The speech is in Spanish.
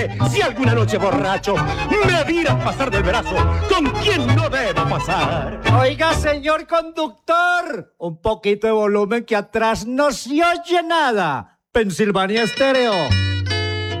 Si alguna noche borracho me vieras pasar del brazo, ¿con quién no debo pasar? Oiga, señor conductor, un poquito de volumen que atrás no se oye nada. Pensilvania Estéreo.